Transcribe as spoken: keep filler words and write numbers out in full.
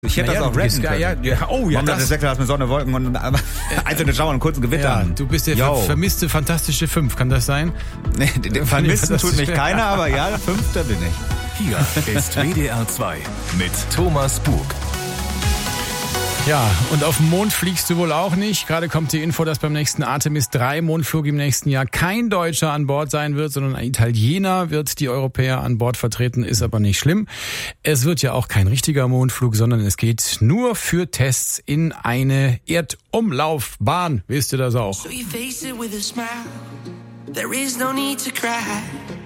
Ich hätte naja, das auch rappen können. Ja, ja, oh ja, das ist mit Sonne, Wolken und einzelne Schauer und kurzen Gewittern. Ja, du bist der ver- vermisste Fantastische Fünf, kann das sein? Nee, den Vermissten tut mich keiner, aber ja, der Fünfte bin ich. Hier ist W D R zwei mit Thomas Bug. Ja, und auf dem Mond fliegst du wohl auch nicht. Gerade kommt die Info, dass beim nächsten Artemis drei Mondflug im nächsten Jahr kein Deutscher an Bord sein wird, sondern ein Italiener wird die Europäer an Bord vertreten, ist aber nicht schlimm. Es wird ja auch kein richtiger Mondflug, sondern es geht nur für Tests in eine Erdumlaufbahn. Wisst ihr das auch? So you face it with a smile. There is no need to cry.